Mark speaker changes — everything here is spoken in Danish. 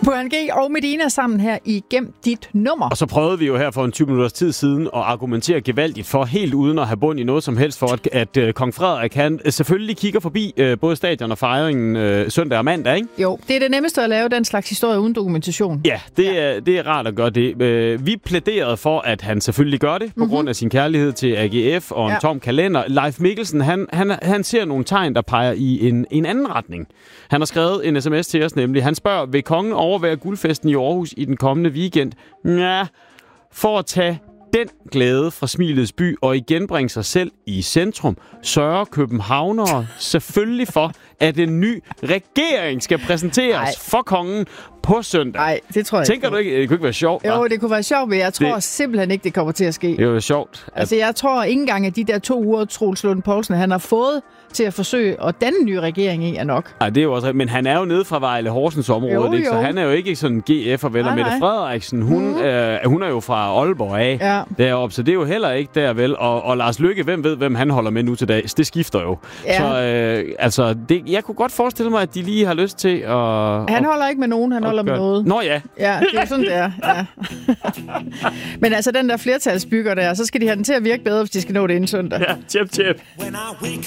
Speaker 1: Brian G. og Medina sammen her i Gem dit nummer.
Speaker 2: Og så prøvede vi jo her for en 20 minutters tid siden at argumentere gevaldigt for, helt uden at have bund i noget som helst, for at kong Frederik, han selvfølgelig kigger forbi både stadion og fejringen søndag og mandag, ikke?
Speaker 1: Jo, det er det nemmeste at lave den slags historie uden dokumentation.
Speaker 2: Ja, det er rart at gøre det. Vi plæderede for, at han selvfølgelig gør det, på grund af sin kærlighed til AGF og en tom kalender. Leif Mikkelsen, han ser nogle tegn, der peger i en anden retning. Han har skrevet en sms til os nemlig. Han spørger, vil kongen overvære guldfesten i Aarhus i den kommende weekend? Ja, for at tage den glæde fra Smilets by og igen bringe sig selv i centrum, sørger københavnere selvfølgelig for, at en ny regering skal præsenteres for kongen på søndag.
Speaker 1: Nej, det tror jeg
Speaker 2: Tænker du ikke, det kunne ikke være sjovt?
Speaker 1: Jo, det kunne være sjovt, men jeg tror simpelthen ikke, det kommer til at ske.
Speaker 2: Det er jo sjovt.
Speaker 1: Altså, jeg tror ikke engang, at de der 2 uger, Troels Lund Poulsen, han har fået til at forsøge at danne en ny regering i, er nok.
Speaker 2: Nej, det er jo også. Men han er jo nede fra Vejle Horsens område, ikke? Så han er jo ikke sådan GF og venner. Mette Frederiksen, hun er jo fra Aalborg af deroppe, så det er jo heller ikke der, vel? Og Lars Løkke, hvem ved, hvem han holder med nu til dags? Det skifter jo. Ja. Så jeg kunne godt forestille mig, at de lige har lyst til at...
Speaker 1: Han holder ikke med nogen, han holder med noget.
Speaker 2: Nå ja.
Speaker 1: Ja, det er sådan, det er. Ja. Men altså, den der flertalsbygger der, så skal de have den til at virke bedre, hvis de skal nå det inden søndag.
Speaker 2: Ja, tjep.